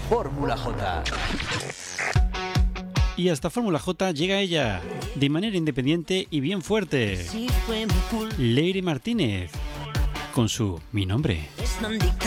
Fórmula J. Y hasta Fórmula J llega ella, de manera independiente y bien fuerte. Lady Martínez, con su Mi Nombre. Es non dic